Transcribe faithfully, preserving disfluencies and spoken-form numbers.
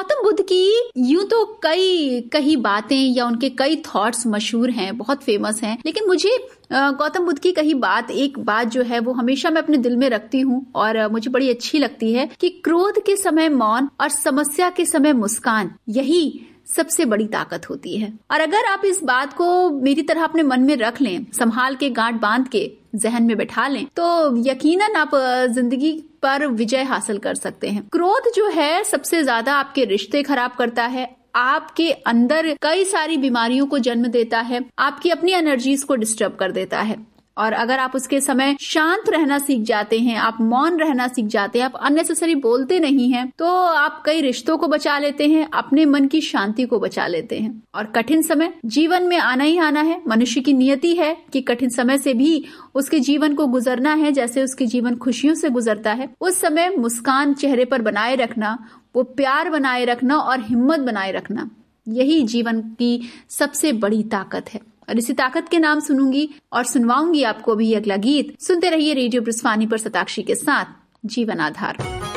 गौतम बुद्ध की यूं तो कई कई बातें या उनके कई थॉट्स मशहूर हैं, बहुत फेमस हैं, लेकिन मुझे गौतम बुद्ध की कही बात एक बात जो है वो हमेशा मैं अपने दिल में रखती हूँ और मुझे बड़ी अच्छी लगती है कि क्रोध के समय मौन और समस्या के समय मुस्कान, यही सबसे बड़ी ताकत होती है। और अगर आप इस बात को मेरी तरह अपने मन में रख लें, संभाल के गांठ बांध के जहन में बैठा लें, तो यकीनन आप जिंदगी पर विजय हासिल कर सकते हैं। क्रोध जो है सबसे ज्यादा आपके रिश्ते खराब करता है, आपके अंदर कई सारी बीमारियों को जन्म देता है, आपकी अपनी एनर्जीज को डिस्टर्ब कर देता है। और अगर आप उसके समय शांत रहना सीख जाते हैं, आप मौन रहना सीख जाते हैं, आप अननेसेसरी बोलते नहीं हैं, तो आप कई रिश्तों को बचा लेते हैं, अपने मन की शांति को बचा लेते हैं। और कठिन समय जीवन में आना ही आना है, मनुष्य की नियति है कि कठिन समय से भी उसके जीवन को गुजरना है जैसे उसके जीवन खुशियों से गुजरता है। उस समय मुस्कान चेहरे पर बनाए रखना, वो प्यार बनाए रखना और हिम्मत बनाए रखना, यही जीवन की सबसे बड़ी ताकत है। और इसी ताकत के नाम सुनूंगी और सुनवाऊंगी आपको भी अगला गीत। सुनते रहिए रेडियो ब्रजवानी पर शताक्षी के साथ जीवन आधार।